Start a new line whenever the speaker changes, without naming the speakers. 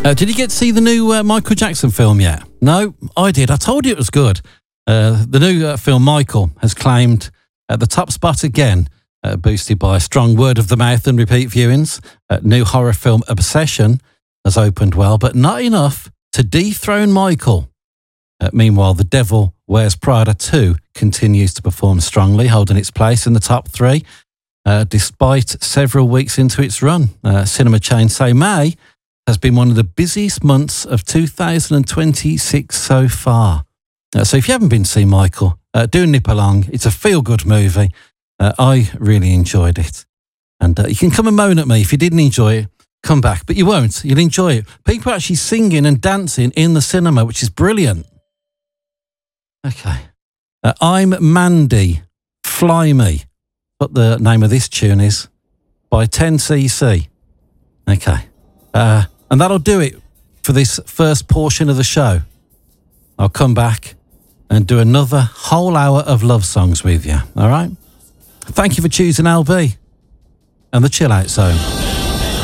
Did you get to see the new Michael Jackson film yet? No, I did. I told you it was good. The new film Michael has claimed the top spot again, boosted by strong word of the mouth and repeat viewings. New horror film Obsession has opened well, but not enough to dethrone Michael. Meanwhile, The Devil Wears Prada 2 continues to perform strongly, holding its place in the top 3, despite several weeks into its run. Cinema chain say May has been one of the busiest months of 2026 so far. So if you haven't been to see Michael, do nip along. It's a feel-good movie. I really enjoyed it. And you can come and moan at me if you didn't enjoy it. Come back, but you won't. You'll enjoy it. People are actually singing and dancing in the cinema, which is brilliant. Okay. I'm Mandy, Fly Me. What the name of this tune is, by 10cc. Okay. And that'll do it for this first portion of the show. I'll come back and do another whole hour of love songs with you. All right? Thank you for choosing LB and the Chill Out Zone.